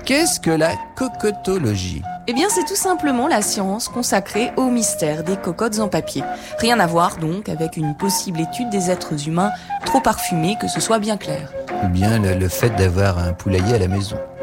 Qu'est-ce que la cocottologie ? Eh bien, c'est tout simplement la science consacrée au mystère des cocottes en papier. Rien à voir donc avec une possible étude des êtres humains trop parfumés, que ce soit bien clair. Ou bien le fait d'avoir un poulailler à la maison.